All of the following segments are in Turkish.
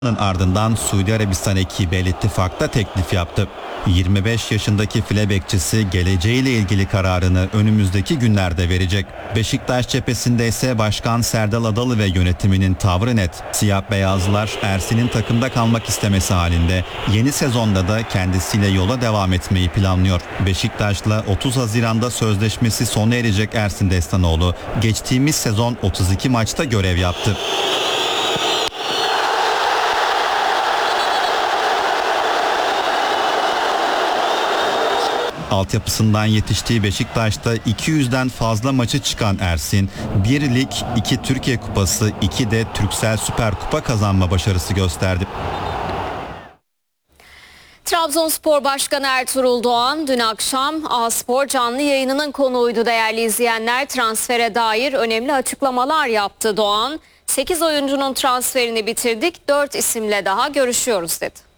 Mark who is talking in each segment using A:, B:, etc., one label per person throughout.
A: Ardından Suudi Arabistan ekibi El İttifak'ta teklif yaptı. 25 yaşındaki file bekçisi geleceğiyle ilgili kararını önümüzdeki günlerde verecek. Beşiktaş cephesinde ise Başkan Serdal Adalı ve yönetiminin tavrı net. Siyah beyazlılar Ersin'in takımda kalmak istemesi halinde yeni sezonda da kendisiyle yola devam etmeyi planlıyor. Beşiktaş'la 30 Haziran'da sözleşmesi sona erecek Ersin Destanoğlu geçtiğimiz sezon 32 maçta görev yaptı. Altyapısından yetiştiği Beşiktaş'ta 200'den fazla maçı çıkan Ersin, 1 lig, 2 Türkiye Kupası, 2 de Türksel Süper Kupa kazanma başarısı gösterdi.
B: Trabzonspor Başkanı Ertuğrul Doğan dün akşam A-Spor canlı yayınının konuğuydu değerli izleyenler. Transfere dair önemli açıklamalar yaptı Doğan. 8 oyuncunun transferini bitirdik, 4 isimle daha görüşüyoruz dedi.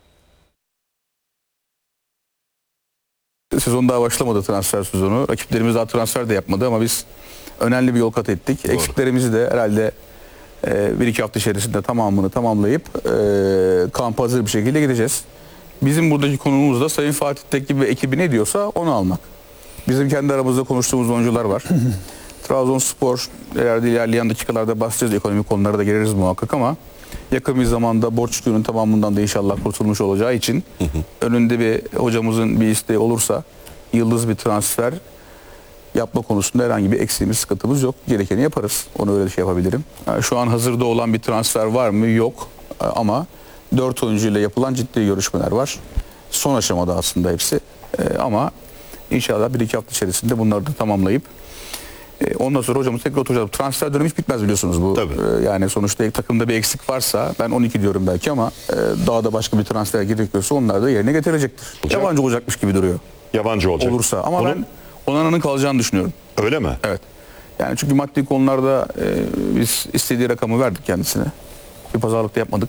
C: Sezon daha başlamadı, transfer sezonu. Rakiplerimiz daha transfer de yapmadı ama biz önemli bir yol kat ettik. Doğru. Eksiklerimizi de herhalde 1-2 hafta içerisinde tamamını tamamlayıp kampa hazır bir şekilde gideceğiz. Bizim buradaki konumuz da Sayın Fatih Tekke ve ekibi ne diyorsa onu almak. Bizim kendi aramızda konuştuğumuz oyuncular var. Trabzonspor ilerleyen dakikalarda bahsedeceğiz, ekonomik konulara da gireriz muhakkak ama yakın bir zamanda borç yükünün tamamından da inşallah kurtulmuş olacağı için önünde bir hocamızın bir isteği olursa yıldız bir transfer yapma konusunda herhangi bir eksiğimiz, sıkıntımız yok. Gerekeni yaparız. Onu öyle yapabilirim. Yani şu an hazırda olan bir transfer var mı? Yok. Ama 4 oyuncuyla yapılan ciddi görüşmeler var. Son aşamada aslında hepsi. Ama inşallah 1-2 hafta içerisinde bunları da tamamlayıp ondan sonra hocamız tekrar oturacak. Transfer dönemi hiç bitmez biliyorsunuz bu. Yani sonuçta takımda bir eksik varsa ben 12 diyorum belki ama daha da başka bir transfer gerekiyorsa onlar da yerine getirecektir. Yabancı olacakmış gibi duruyor.
D: Yabancı olacak.
C: Olursa ama ben Onana'nın kalacağını düşünüyorum.
D: Öyle mi?
C: Evet. Yani çünkü maddi konularda biz istediği rakamı verdik kendisine. Bir pazarlık da yapmadık.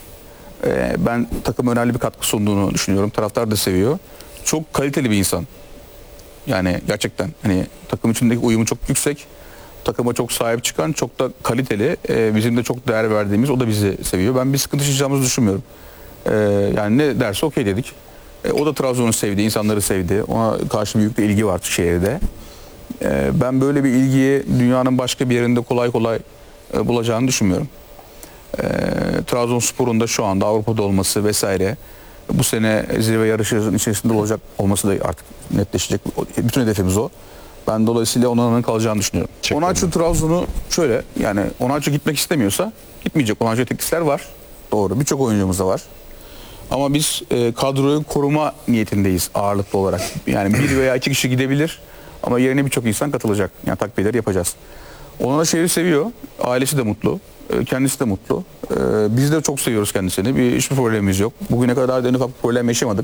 C: Ben takıma önemli bir katkı sunduğunu düşünüyorum. Taraftar da seviyor. Çok kaliteli bir insan. Yani gerçekten hani takım içindeki uyumu çok yüksek. Takıma çok sahip çıkan, çok da kaliteli. Bizim de çok değer verdiğimiz, o da bizi seviyor. Ben bir sıkıntı yaşayacağımızı düşünmüyorum. Yani ne derse okey dedik. O da Trabzon'u sevdi, insanları sevdi. Ona karşı büyük bir ilgi var şehirde. Ben böyle bir ilgiyi dünyanın başka bir yerinde kolay kolay bulacağını düşünmüyorum. Trabzonspor'un da şu anda Avrupa'da olması vesaire, bu sene zirve yarışının içerisinde olacak olması da artık netleşecek. Bütün hedefimiz o. Ben dolayısıyla Onana'nın kalacağını düşünüyorum. Onaçu Trabzon'u şöyle, yani Onaçu gitmek istemiyorsa gitmeyecek. Onaçu teklifler var. Doğru. Birçok oyuncumuz da var. Ama biz kadroyu koruma niyetindeyiz ağırlıklı olarak. Yani 1 veya 2 kişi gidebilir ama yerine birçok insan katılacak. Yani takviyeler yapacağız. Onana şehri seviyor. Ailesi de mutlu. Kendisi de mutlu. Biz de çok seviyoruz kendisini. Hiçbir problemimiz yok. Bugüne kadar da en ufak bir problem yaşamadık.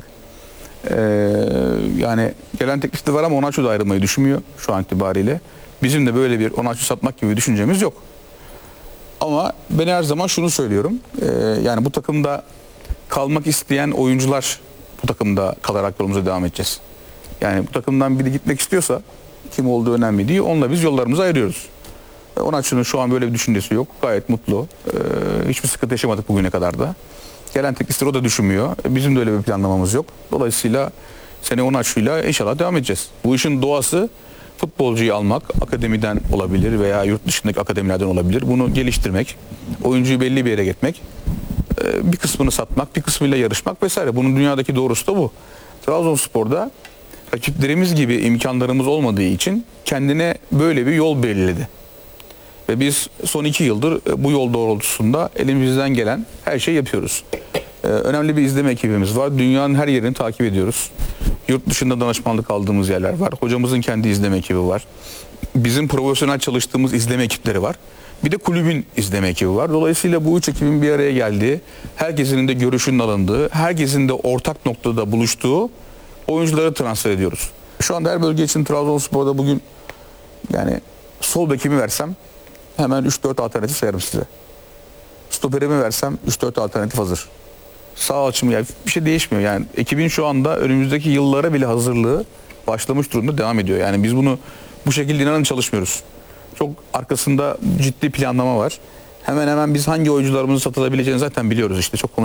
C: Yani gelen teklif de var ama Onaçu da ayrılmayı düşünmüyor şu an itibariyle. Bizim de böyle bir Onaçu satmak gibi bir düşüncemiz yok. Ama ben her zaman şunu söylüyorum. Yani bu takımda kalmak isteyen oyuncular bu takımda kalarak yolumuza devam edeceğiz. Yani bu takımdan biri gitmek istiyorsa kim olduğu önemli değil. Onunla biz yollarımızı ayırıyoruz. Onaçu'nun şu an böyle bir düşüncesi yok. Gayet mutlu. Hiçbir sıkıntı yaşamadık bugüne kadar da. Gelen teklifleri o da düşünmüyor. Bizim de öyle bir planlamamız yok. Dolayısıyla sene Onaçu'yla inşallah devam edeceğiz. Bu işin doğası futbolcuyu almak, akademiden olabilir veya yurt dışındaki akademilerden olabilir. Bunu geliştirmek, oyuncuyu belli bir yere getirmek, bir kısmını satmak, bir kısmıyla yarışmak vesaire. Bunun dünyadaki doğrusu da bu. Trabzonspor'da rakiplerimiz gibi imkanlarımız olmadığı için kendine böyle bir yol belirledi. Ve biz son 2 yıldır bu yol doğrultusunda elimizden gelen her şeyi yapıyoruz. Önemli bir izleme ekibimiz var. Dünyanın her yerini takip ediyoruz. Yurt dışında danışmanlık aldığımız yerler var. Hocamızın kendi izleme ekibi var. Bizim profesyonel çalıştığımız izleme ekipleri var. Bir de kulübün izleme ekibi var. Dolayısıyla bu 3 ekibin bir araya geldiği, herkesin de görüşünün alındığı, herkesin de ortak noktada buluştuğu oyuncuları transfer ediyoruz. Şu anda her bölge için Trabzonspor'da bugün yani sol bekimi versem hemen 3-4 alternatif sayarım size. Stoperimi versem 3-4 alternatif hazır. Sağ açımı, yani bir şey değişmiyor. Yani ekibin şu anda önümüzdeki yıllara bile hazırlığı başlamış durumda, devam ediyor. Yani biz bunu bu şekilde inanın çalışmıyoruz. Çok arkasında ciddi planlama var. Hemen hemen biz hangi oyuncularımızın satılabileceğini zaten biliyoruz işte. Çok